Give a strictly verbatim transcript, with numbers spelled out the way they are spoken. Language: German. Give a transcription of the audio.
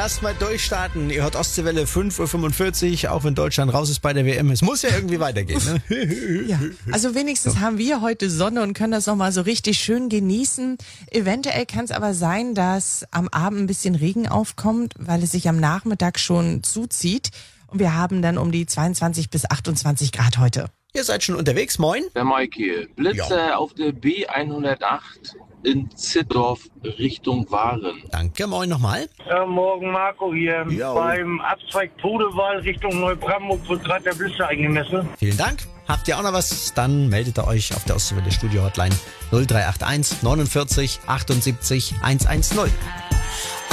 lasst mal durchstarten. Ihr hört Ostseewelle fünf Uhr fünfundvierzig, auch wenn Deutschland raus ist bei der W M. Es muss ja irgendwie weitergehen. Ne? Ja, also wenigstens haben wir heute Sonne und können das nochmal so richtig schön genießen. Eventuell kann es aber sein, dass am Abend ein bisschen Regen aufkommt, weil es sich am Nachmittag schon zuzieht. Und wir haben dann um die zweiundzwanzig bis achtundzwanzig Grad heute. Ihr seid schon unterwegs, moin. Der Mike hier. Blitze Ja. auf der B hundertacht in Zittdorf Richtung Waren. Danke, moin nochmal. Ja, morgen Marco hier. Jo. Beim Abzweig Pudelwald Richtung Neubrandenburg wird gerade der Blitzer eingemessen. Vielen Dank. Habt ihr auch noch was? Dann meldet ihr euch auf der Ostseewelle Studio Hotline null drei acht eins neunundvierzig achtundsiebzig hundertzehn.